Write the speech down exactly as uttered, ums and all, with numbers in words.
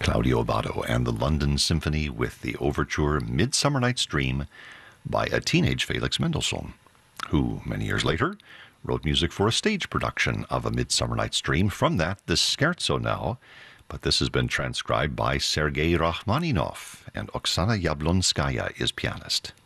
Claudio Abbado and the London Symphony with the overture Midsummer Night's Dream by a teenage Felix Mendelssohn, who, many years later, wrote music for a stage production of A Midsummer Night's Dream. From that, this scherzo now, but this has been transcribed by Sergei Rachmaninoff, and Oksana Yablonskaya is pianist.